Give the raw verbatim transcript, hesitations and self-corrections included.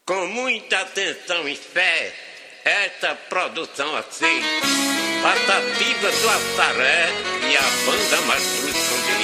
Com muita atenção e fé, esta produção assim, Patativa do Assaré e a banda Mastruz Escondido.